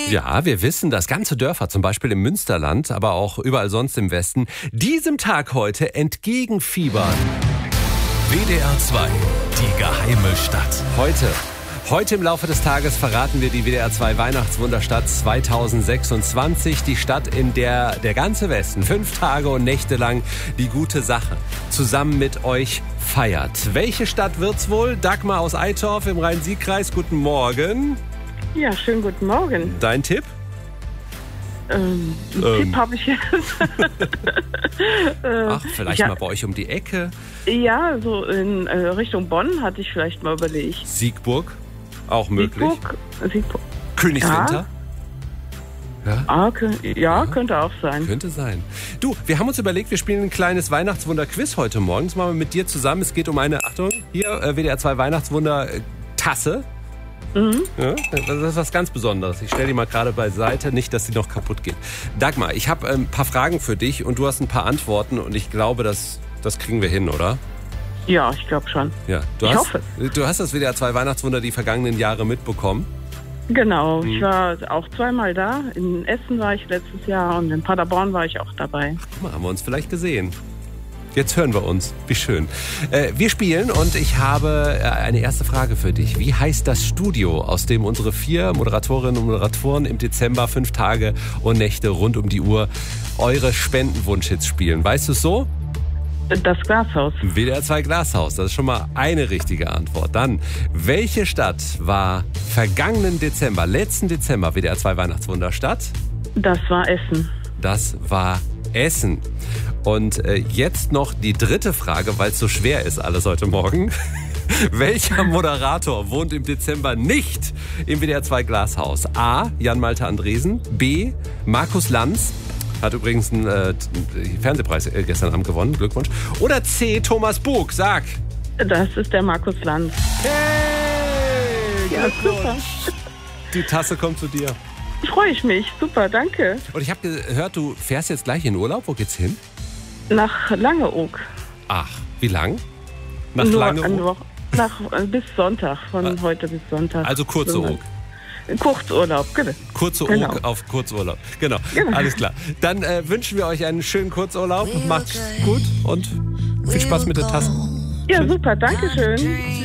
Ja, wir wissen, dass ganze Dörfer, zum Beispiel im Münsterland, aber auch überall sonst im Westen, diesem Tag heute entgegenfiebern. WDR 2, die geheime Stadt. Heute im Laufe des Tages verraten wir die WDR 2 Weihnachtswunderstadt 2026. Die Stadt, in der der ganze Westen 5 Tage und Nächte lang die gute Sache zusammen mit euch feiert. Welche Stadt wird's wohl? Dagmar aus Eitorf im Rhein-Sieg-Kreis. Guten Morgen. Ja, schönen guten Morgen. Dein Tipp? Tipp habe ich jetzt. Ach, vielleicht mal bei euch um die Ecke. Ja, so in Richtung Bonn hatte ich vielleicht mal überlegt. Siegburg, auch möglich. Siegburg. Königswinter? Ja, könnte auch sein. Könnte sein. Du, wir haben uns überlegt, wir spielen ein kleines Weihnachtswunder-Quiz heute Morgen. Das machen wir mit dir zusammen. Es geht um eine, Achtung, hier, WDR 2 Weihnachtswunder-Tasse. Ja, das ist was ganz Besonderes. Ich stelle die mal gerade beiseite, nicht, dass sie noch kaputt geht. Dagmar, ich habe ein paar Fragen für dich und du hast ein paar Antworten und ich glaube, das kriegen wir hin, oder? Ja, ich glaube schon. Ja, ich hoffe. Du hast das WDR 2 Weihnachtswunder die vergangenen Jahre mitbekommen. Genau, ich war auch zweimal da. In Essen war ich letztes Jahr und in Paderborn war ich auch dabei. Guck mal, haben wir uns vielleicht gesehen. Jetzt hören wir uns. Wie schön. Wir spielen und ich habe eine erste Frage für dich. Wie heißt das Studio, aus dem unsere 4 Moderatorinnen und Moderatoren im Dezember 5 Tage und Nächte rund um die Uhr eure Spendenwunschhits spielen? Weißt du es so? Das Glashaus. WDR 2 Glashaus, das ist schon mal eine richtige Antwort. Dann, welche Stadt war letzten Dezember WDR 2 Weihnachtswunderstadt? Das war Essen. Das war Essen. Und jetzt noch die dritte Frage, weil es so schwer ist alles heute Morgen. Welcher Moderator wohnt im Dezember nicht im WDR 2 Glashaus? A. Jan-Malte Andresen. B. Markus Lanz. Hat übrigens einen Fernsehpreis gestern Abend gewonnen. Glückwunsch. Oder C. Thomas Bug. Sag. Das ist der Markus Lanz. Hey, Glückwunsch. Ja, Die Tasse kommt zu dir. Freue ich mich. Super, danke. Und ich habe gehört, du fährst jetzt gleich in Urlaub. Wo geht's hin? Nach Langeoog. Ach, wie lang? Nach Langeoog? Bis Sonntag, von heute bis Sonntag. Also kurze Oog. Kurzurlaub, genau. Kurze Oog auf Kurzurlaub. Genau, alles klar. Dann wünschen wir euch einen schönen Kurzurlaub. Macht's gut und viel Spaß mit der Tasse. Ja, super, danke schön.